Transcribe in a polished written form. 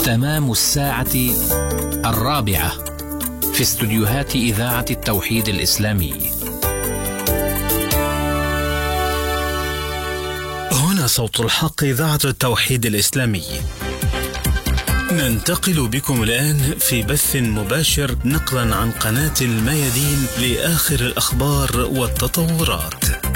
تمام الساعة 4 في استديوهات إذاعة التوحيد الإسلامي. هنا صوت الحق، إذاعة التوحيد الإسلامي. ننتقل بكم الآن في بث مباشر نقلا عن قناة الميادين لآخر الأخبار والتطورات.